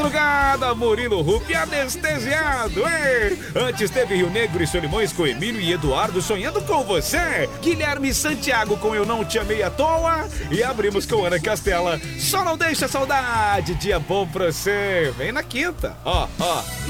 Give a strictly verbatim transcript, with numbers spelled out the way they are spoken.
madrugada, Murilo Rupi anestesiado, hein? Antes teve Rio Negro e Solimões com Emílio e Eduardo sonhando com você. Guilherme Santiago com Eu Não Te Amei à Toa. E abrimos com Ana Castela, Só Não Deixa Saudade. Dia bom pra você. Vem na quinta, ó, ó.